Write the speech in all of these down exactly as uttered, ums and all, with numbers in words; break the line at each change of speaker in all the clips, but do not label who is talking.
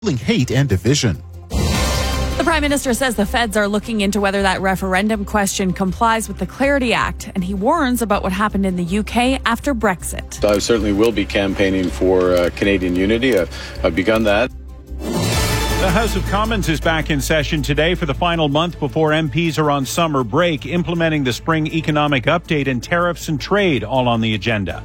hate and division.
The Prime Minister says the feds are looking into whether that referendum question complies with the Clarity Act, and he warns about what happened in the U K after Brexit.
I certainly will be campaigning for uh, Canadian unity. I've, I've begun that.
The House of Commons is back in session today for the final month before M Ps are on summer break, implementing the spring economic update and tariffs and trade all on the agenda.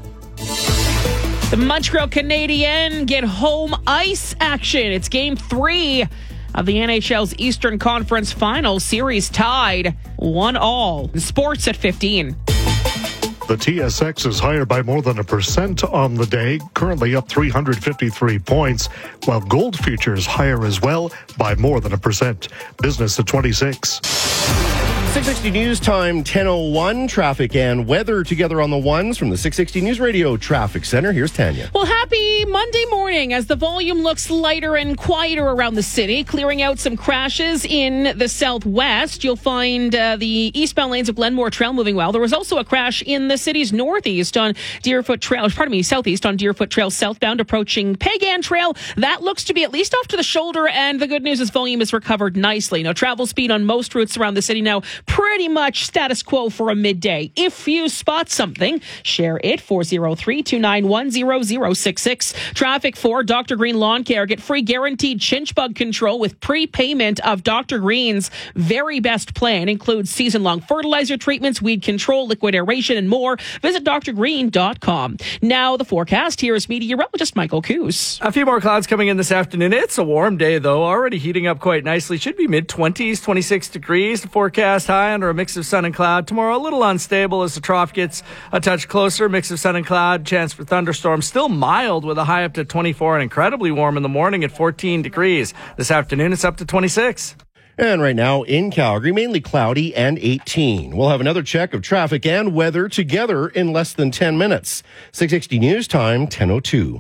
The Montreal Canadiens get home ice action. It's game three of the N H L's Eastern Conference Final Series tied one all. Sports at fifteen.
The T S X is higher by more than a percent on the day, currently up three hundred fifty-three points, while gold futures higher as well by more than a percent. Business at twenty-six.
six sixty News Time, ten oh one. Traffic and weather together on the ones from the six sixty News Radio Traffic Center. Here's Tanya.
Well, happy Monday morning as the volume looks lighter and quieter around the city, clearing out some crashes in the southwest. You'll find uh, the eastbound lanes of Glenmore Trail moving well. There was also a crash in the city's northeast on Deerfoot Trail, pardon me, southeast on Deerfoot Trail southbound approaching Pagan Trail. That looks to be at least off to the shoulder, and the good news is volume is recovered nicely. Now, travel speed on most routes around the city now pretty much status quo for a midday. If you spot something, share it. four oh three, two nine one, zero zero six six. Traffic for Doctor Green Lawn Care. Get free guaranteed chinch bug control with prepayment of Doctor Green's very best plan. Includes season-long fertilizer treatments, weed control, liquid aeration, and more. Visit d r green dot com. Now the forecast. Here is meteorologist Michael Coos.
A few more clouds coming in this afternoon. It's a warm day, though. Already heating up quite nicely. Should be mid-twenties, twenty-six degrees. The forecast high under a mix of sun and cloud. Tomorrow, a little unstable as the trough gets a touch closer. Mix of sun and cloud. Chance for thunderstorms. Still mild with a high up to twenty-four and incredibly warm in the morning at fourteen degrees. This afternoon, it's up to twenty-six.
And right now in Calgary, mainly cloudy and eighteen. We'll have another check of traffic and weather together in less than ten minutes. six sixty News Time, ten oh two.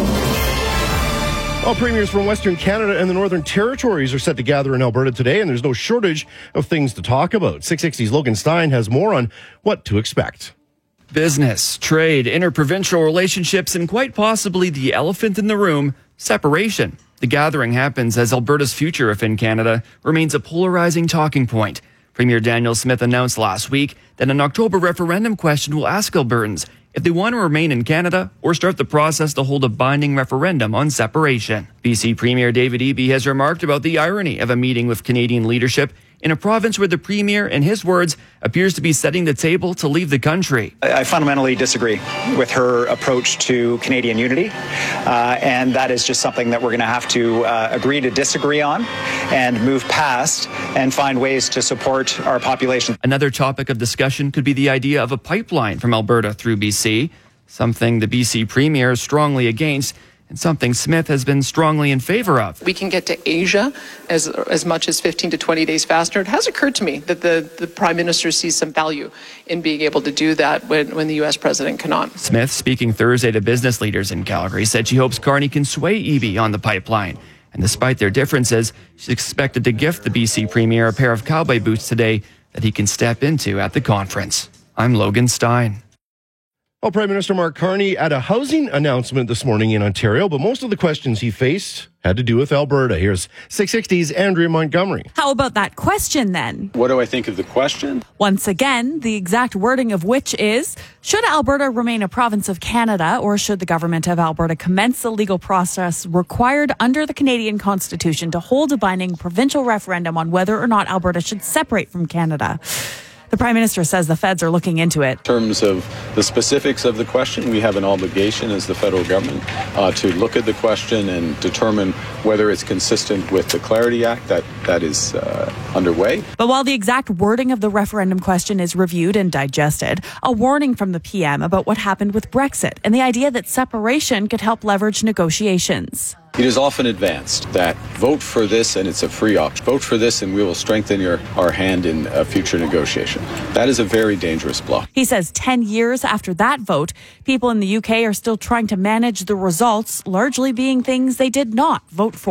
All premiers from Western Canada and the Northern Territories are set to gather in Alberta today, and there's no shortage of things to talk about. six sixty's Logan Stein has more on what to expect.
Business, trade, interprovincial relationships, and quite possibly the elephant in the room, separation. The gathering happens as Alberta's future within Canada remains a polarizing talking point. Premier Daniel Smith announced last week that an October referendum question will ask Albertans if they want to remain in Canada or start the process to hold a binding referendum on separation. B C Premier David Eby has remarked about the irony of a meeting with Canadian leadership in a province where the Premier, in his words, appears to be setting the table to leave the country.
I fundamentally disagree with her approach to Canadian unity, uh, and that is just something that we're going to have to uh, agree to disagree on and move past and find ways to support our population.
Another topic of discussion could be the idea of a pipeline from Alberta through B C, something the B C Premier is strongly against, and something Smith has been strongly in favor of.
We can get to Asia as as much as fifteen to twenty days faster. It has occurred to me that the, the Prime Minister sees some value in being able to do that when, when the U S President cannot.
Smith, speaking Thursday to business leaders in Calgary, said she hopes Carney can sway Eby on the pipeline. And despite their differences, she's expected to gift the B C Premier a pair of cowboy boots today that he can step into at the conference. I'm Logan Stein.
Well, Prime Minister Mark Carney at a housing announcement this morning in Ontario, but most of the questions he faced had to do with Alberta. Here's six sixty's Andrea Montgomery.
How about that question then?
What do I think of the question?
Once again, the exact wording of which is, should Alberta remain a province of Canada, or should the government of Alberta commence the legal process required under the Canadian Constitution to hold a binding provincial referendum on whether or not Alberta should separate from Canada? The Prime Minister says the feds are looking into it.
In terms of the specifics of the question, we have an obligation as the federal government uh, to look at the question and determine whether it's consistent with the Clarity Act. That that is uh, underway.
But while the exact wording of the referendum question is reviewed and digested, a warning from the P M about what happened with Brexit and the idea that separation could help leverage negotiations.
It is often advanced that vote for this and it's a free option. Vote for this and we will strengthen your, our hand in a future negotiation. That is a very dangerous bluff.
He says ten years after that vote, people in the U K are still trying to manage the results, largely being things they did not vote for.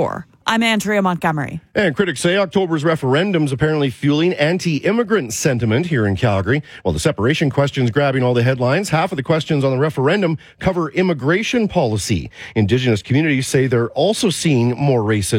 I'm Andrea Montgomery.
And critics say October's referendum's apparently fueling anti-immigrant sentiment here in Calgary. While the separation question's grabbing all the headlines, half of the questions on the referendum cover immigration policy. Indigenous communities say they're also seeing more racism